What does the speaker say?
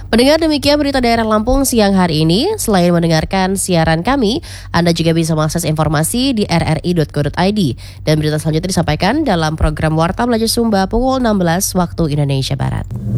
Pendengar, demikian berita daerah Lampung siang hari ini. Selain mendengarkan siaran kami, Anda juga bisa mengakses informasi di rri.co.id. Dan berita selanjutnya disampaikan dalam program Warta Belajar Sumba pukul 16 waktu Indonesia Barat.